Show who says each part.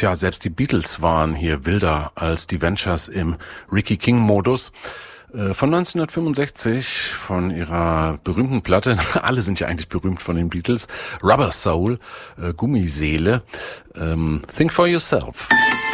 Speaker 1: Tja, selbst die Beatles waren hier wilder als die Ventures im Ricky King-Modus. Von 1965, von ihrer berühmten Platte, alle sind ja eigentlich berühmt von den Beatles, Rubber Soul, Gummiseele, Think for Yourself.